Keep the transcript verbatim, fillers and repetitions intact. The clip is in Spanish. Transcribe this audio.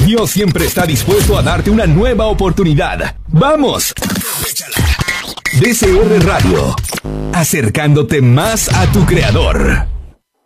Dios siempre está dispuesto a darte una nueva oportunidad. ¡Vamos! D C R Radio, acercándote más a tu creador.